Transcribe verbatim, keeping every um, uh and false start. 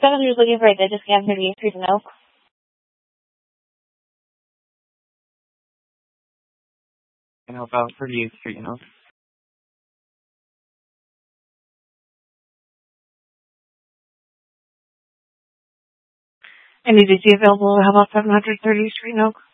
Someone who's looking for a digit scan thirty-eighth Street in Oak. Can I help out thirty-eighth Street in Oak? Any D C available? How about seven hundred thirtieth Street in Oak?